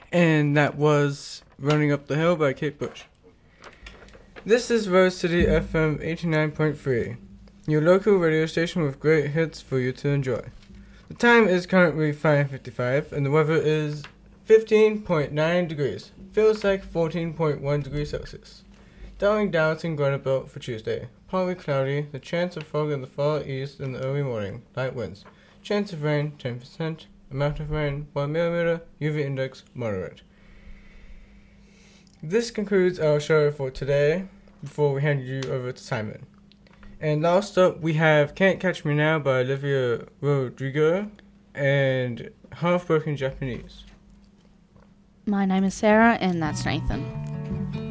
And that was Running Up the Hill by Kate Bush. This is Rose City FM 89.3, your local radio station with great hits for you to enjoy. The time is currently 5:55 and the weather is 15.9 degrees. Feels like 14.1 degrees Celsius. Darling Darlington Granite Belt for Tuesday. Partly cloudy, the chance of fog in the far east in the early morning, light winds. Chance of rain, 10%. Amount of rain, 1 millimeter. UV index, moderate. This concludes our show for today, before we hand you over to Simon. And last up, we have Can't Catch Me Now by Olivia Rodrigo and Half Broken Japanese. My name is Sarah, and that's Nathan.